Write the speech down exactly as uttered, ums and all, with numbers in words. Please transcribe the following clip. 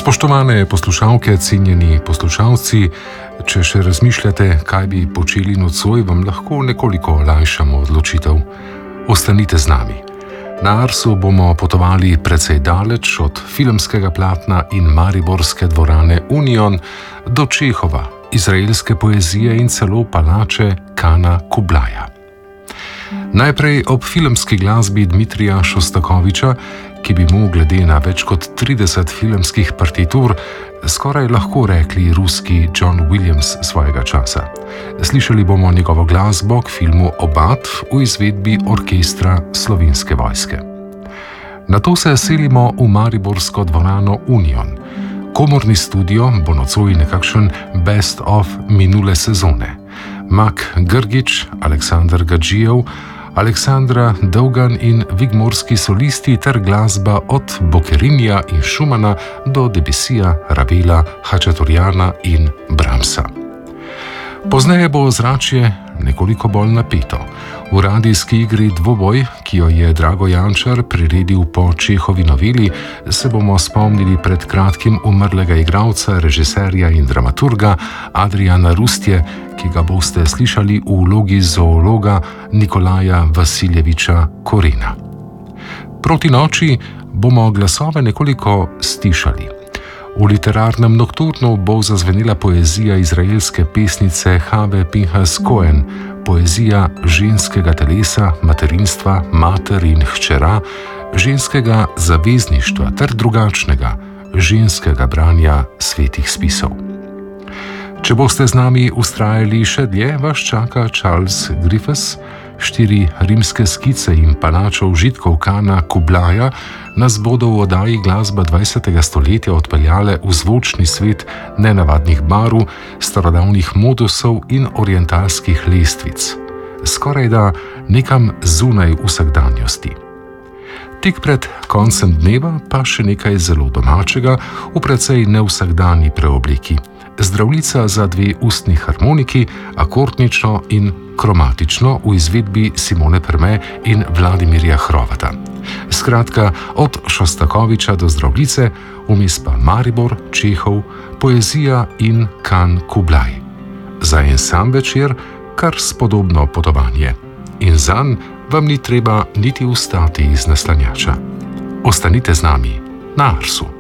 Spoštovane poslušalke, cenjeni poslušalci, če še razmišljate, kaj bi počeli nocoj, vam lahko nekoliko olajšamo odločitev. Ostanite z nami. Na Arsu bomo potovali precej daleč od filmskega platna in mariborske dvorane Union do Čehova, izraelske poezije in celo palače Kana Kublaja. Najprej ob filmski glasbi Dmitrija Šostakoviča, ki bi mu glede na več kot trideset filmskih partitur skoraj lahko rekli ruski John Williams svojega časa. Slišali bomo njegovo glasbo k filmu Obad v izvedbi orkestra Slovenske vojske. Nato se selimo v mariborsko dvorano Union. Komorni studio bo nocoj nekakšen best of minule sezone. Mak Grgič, Aleksandar Gadžijev, Aleksandra Dolgan in vigmorski solisti ter glasba od Bokerinja in Šumana do Debussyja, Ravela, Hačaturjana in Brahmsa. Pozneje bo ozračje nekoliko bolj napeto. V radijski igri Dvoboj, ki jo je Drago Jančar priredil po Čehovi noveli, se bomo spomnili pred kratkim umrlega igralca, režiserja in dramaturga Adriana Rustje, ki ga boste slišali v vlogi zoologa Nikolaja Vasiljeviča Korena. Proti noči bomo glasove nekoliko stišali. V literarnem nokturnu bo zazvenela poezija izraelske pesnice Have Pinhas Cohen, poezija ženskega telesa, materinstva, mater in hčera, ženskega zavezništva ter drugačnega, ženskega branja svetih spisov. Če boste z nami vztrajali še dlje, vas čaka Charles Griffiths, štiri rimske skice in palačo užitkov Kana Kublaja nas bodo v oddaji Glasba dvajsetega stoletja odpeljale v zvočni svet nenavadnih barv, starodavnih modusov in orientalskih lestvic. Skorajda nekam zunaj vsakdanjosti. Tik pred koncem dneva pa še nekaj zelo domačega v precej nevsakdanji preobliki. Zdravljica za dve ustni harmoniki, akordnično in kromatično v izvedbi Simone Perme in Vladimirja Hrovata. Skratka, od Šostakoviča do Zdravljice, vmes pa Maribor, Čehov, poezija in Kan Kublaj. Za en sam večer kar spodobno potovanje. In zanj vam ni treba niti vstati iz naslanjača. Ostanite z nami na Arsu.